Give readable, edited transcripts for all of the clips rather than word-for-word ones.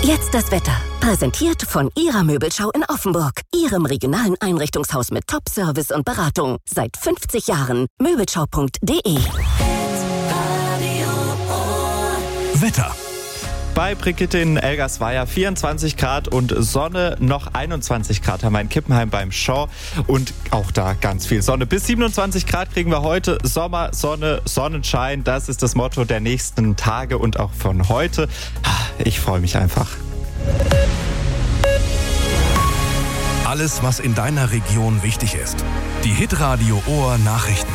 Jetzt das Wetter. Präsentiert von Ihrer Möbelschau in Offenburg. Ihrem regionalen Einrichtungshaus mit Top-Service und Beratung. Seit 50 Jahren. Möbelschau.de. Wetter. Bei Brigitte in Elgersweier 24 Grad und Sonne, noch 21 Grad haben wir in Kippenheim beim Shaw und auch da ganz viel Sonne. Bis 27 Grad kriegen wir heute. Sommer, Sonne, Sonnenschein, das ist das Motto der nächsten Tage und auch von heute. Ich freue mich einfach. Alles, was in deiner Region wichtig ist. Die Hitradio Ohr Nachrichten.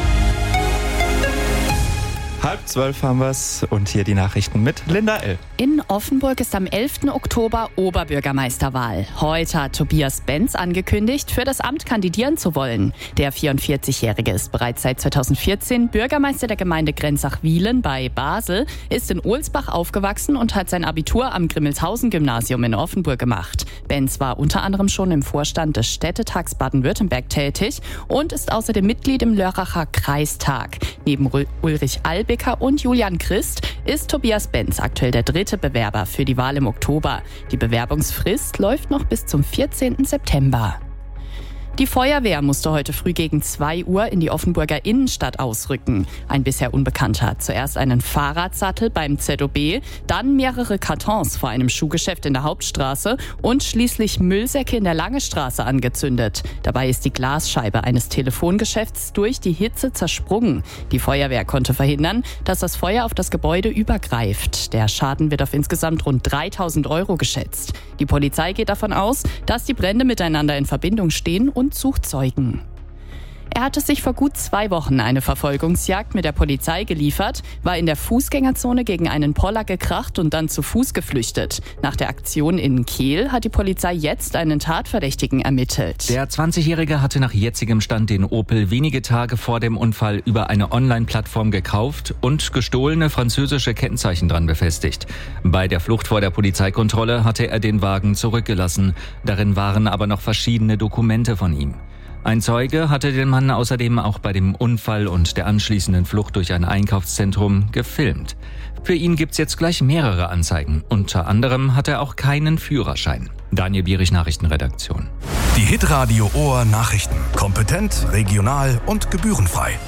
11:30 haben wir es und hier die Nachrichten mit Linda L. In Offenburg ist am 11. Oktober Oberbürgermeisterwahl. Heute hat Tobias Benz angekündigt, für das Amt kandidieren zu wollen. Der 44-Jährige ist bereits seit 2014 Bürgermeister der Gemeinde Grenzach-Wielen bei Basel, ist in Ohlsbach aufgewachsen und hat sein Abitur am Grimmelshausen-Gymnasium in Offenburg gemacht. Benz war unter anderem schon im Vorstand des Städtetags Baden-Württemberg tätig und ist außerdem Mitglied im Lörracher Kreistag. Neben Ulrich Albecker und Julian Christ ist Tobias Benz aktuell der dritte Bewerber für die Wahl im Oktober. Die Bewerbungsfrist läuft noch bis zum 14. September. Die Feuerwehr musste heute früh gegen 2 Uhr in die Offenburger Innenstadt ausrücken. Ein bisher Unbekannter hat zuerst einen Fahrradsattel beim ZOB, dann mehrere Kartons vor einem Schuhgeschäft in der Hauptstraße und schließlich Müllsäcke in der Langestraße angezündet. Dabei ist die Glasscheibe eines Telefongeschäfts durch die Hitze zersprungen. Die Feuerwehr konnte verhindern, dass das Feuer auf das Gebäude übergreift. Der Schaden wird auf insgesamt rund 3.000 € geschätzt. Die Polizei geht davon aus, dass die Brände miteinander in Verbindung stehen und sucht Zeugen. Er hatte sich vor gut 2 Wochen eine Verfolgungsjagd mit der Polizei geliefert, war in der Fußgängerzone gegen einen Poller gekracht und dann zu Fuß geflüchtet. Nach der Aktion in Kehl hat die Polizei jetzt einen Tatverdächtigen ermittelt. Der 20-Jährige hatte nach jetzigem Stand den Opel wenige Tage vor dem Unfall über eine Online-Plattform gekauft und gestohlene französische Kennzeichen dran befestigt. Bei der Flucht vor der Polizeikontrolle hatte er den Wagen zurückgelassen. Darin waren aber noch verschiedene Dokumente von ihm. Ein Zeuge hatte den Mann außerdem auch bei dem Unfall und der anschließenden Flucht durch ein Einkaufszentrum gefilmt. Für ihn gibt's jetzt gleich mehrere Anzeigen. Unter anderem hat er auch keinen Führerschein. Daniel Bierich, Nachrichtenredaktion. Die Hitradio Ohr Nachrichten. Kompetent, regional und gebührenfrei.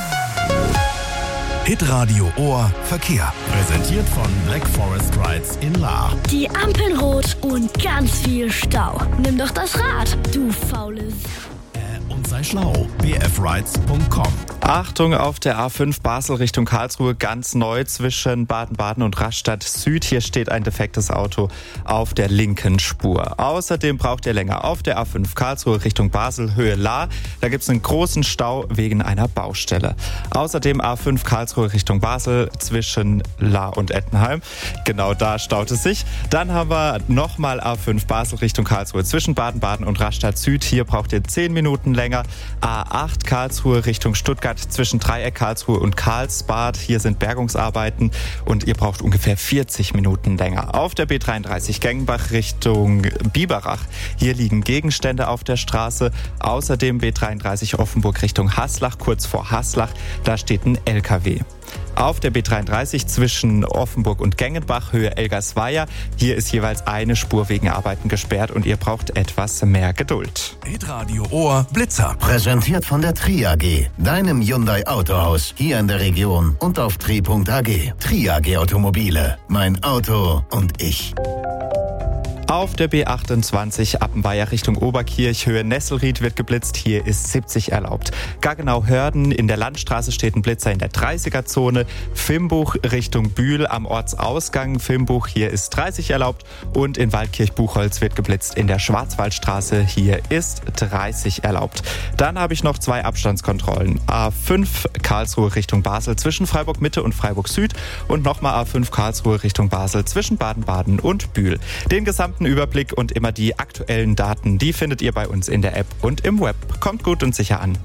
Hitradio Ohr Verkehr. Präsentiert von Black Forest Rides in Lahr. Die Ampeln rot und ganz viel Stau. Nimm doch das Rad, du faules. Und sei schlau. bfrides.com. Achtung, auf der A5 Basel Richtung Karlsruhe ganz neu zwischen Baden-Baden und Rastatt Süd. Hier steht ein defektes Auto auf der linken Spur. Außerdem braucht ihr länger auf der A5 Karlsruhe Richtung Basel Höhe Lahr. Da gibt es einen großen Stau wegen einer Baustelle. Außerdem A5 Karlsruhe Richtung Basel zwischen Lahr und Ettenheim. Genau da staut es sich. Dann haben wir nochmal A5 Basel Richtung Karlsruhe zwischen Baden-Baden und Rastatt Süd. Hier braucht ihr 10 Minuten länger. A8 Karlsruhe Richtung Stuttgart zwischen Dreieck Karlsruhe und Karlsbad. Hier sind Bergungsarbeiten und ihr braucht ungefähr 40 Minuten länger. Auf der B33 Gengenbach Richtung Biberach. Hier liegen Gegenstände auf der Straße. Außerdem B33 Offenburg Richtung Haslach, kurz vor Haslach. Da steht ein LKW. Auf der B33 zwischen Offenburg und Gengenbach, Höhe Elgersweier. Hier ist jeweils eine Spur wegen Arbeiten gesperrt und ihr braucht etwas mehr Geduld. Hitradio Ohr Blitzer. Präsentiert von der Tri AG, deinem Hyundai Autohaus hier in der Region und auf tri.ag. Tri AG Automobile, mein Auto und ich. Auf der B28 Appenweier Richtung Oberkirch, Höhe Nesselried wird geblitzt. Hier ist 70 erlaubt. Gaggenau-Hörden in der Landstraße steht ein Blitzer in der 30er-Zone. Fimbuch Richtung Bühl am Ortsausgang Fimbuch, hier ist 30 erlaubt. Und in Waldkirch-Buchholz wird geblitzt in der Schwarzwaldstraße. Hier ist 30 erlaubt. Dann habe ich noch 2 Abstandskontrollen. A5 Karlsruhe Richtung Basel zwischen Freiburg Mitte und Freiburg Süd. Und nochmal A5 Karlsruhe Richtung Basel zwischen Baden-Baden und Bühl. Den gesamten Überblick und immer die aktuellen Daten, die findet ihr bei uns in der App und im Web. Kommt gut und sicher an.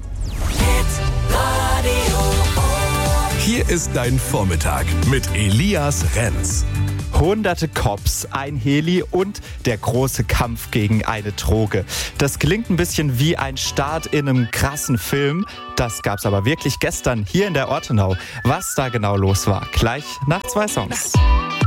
Hier ist dein Vormittag mit Elias Renz. Hunderte Cops, ein Heli und der große Kampf gegen eine Droge. Das klingt ein bisschen wie ein Start in einem krassen Film. Das gab's aber wirklich gestern hier in der Ortenau. Was da genau los war, gleich nach 2 Songs.